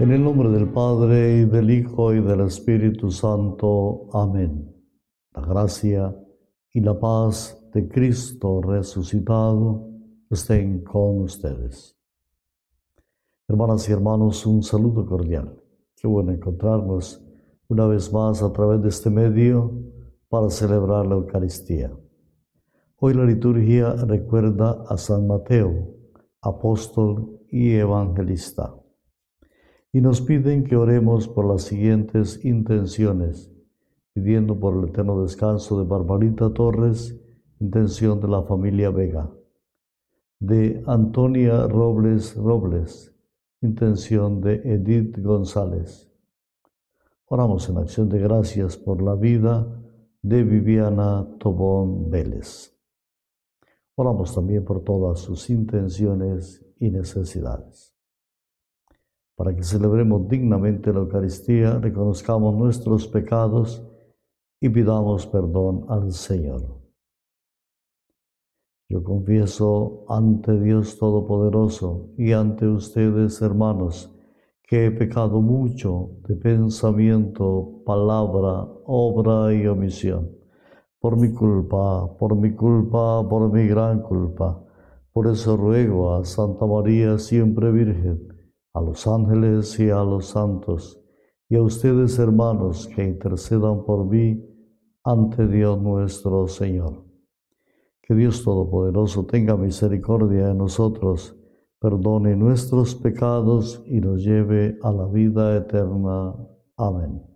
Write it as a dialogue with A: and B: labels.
A: En el nombre del Padre, y del Hijo, y del Espíritu Santo. Amén. La gracia y la paz de Cristo resucitado estén con ustedes. Hermanas y hermanos, un saludo cordial. Qué bueno encontrarnos una vez más a través de este medio para celebrar la Eucaristía. Hoy la liturgia recuerda a San Mateo, apóstol y evangelista. Y nos piden que oremos por las siguientes intenciones, pidiendo por el eterno descanso de Barbarita Torres, intención de la familia Vega, de Antonia Robles, intención de Edith González. Oramos en acción de gracias por la vida de Viviana Tobón Vélez. Oramos también por todas sus intenciones y necesidades. Para que celebremos dignamente la Eucaristía, reconozcamos nuestros pecados y pidamos perdón al Señor. Yo confieso ante Dios Todopoderoso y ante ustedes, hermanos, que he pecado mucho de pensamiento, palabra, obra y omisión. Por mi culpa, por mi gran culpa. Por eso ruego a Santa María, siempre Virgen, a los ángeles y a los santos, y a ustedes, hermanos, que intercedan por mí ante Dios nuestro Señor. Que Dios Todopoderoso tenga misericordia de nosotros, perdone nuestros pecados y nos lleve a la vida eterna. Amén.